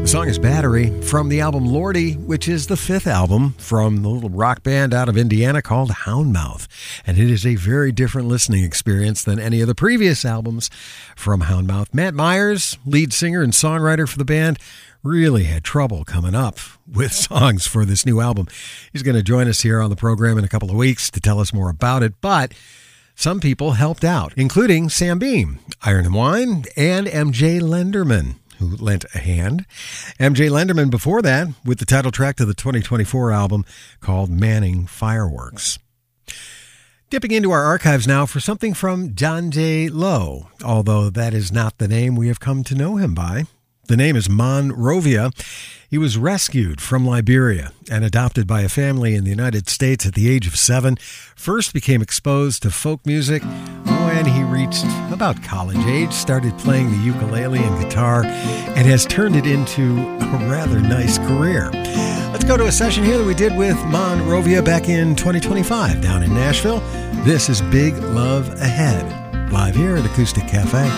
song is Battery from the album Lordy, which is the fifth album from the little rock band out of Indiana called Houndmouth. And it is a very different listening experience than any of the previous albums from Houndmouth. Matt Myers, lead singer and songwriter for the band, really had trouble coming up with songs for this new album. He's going to join us here on the program in a couple of weeks to tell us more about it, but some people helped out, including Sam Beam, Iron and Wine, and MJ Lenderman, who lent a hand. MJ Lenderman before that with the title track to the 2024 album called Manning Fireworks. Dipping into our archives now for something from Dande Lowe, although that is not the name we have come to know him by. The name is Monrovia. He was rescued from Liberia and adopted by a family in the United States at the age of 7. First became exposed to folk music when he reached about college age, started playing the ukulele and guitar, and has turned it into a rather nice career. Let's go to a session here that we did with Monrovia back in 2025 down in Nashville. This is Big Love Ahead, live here at Acoustic Cafe.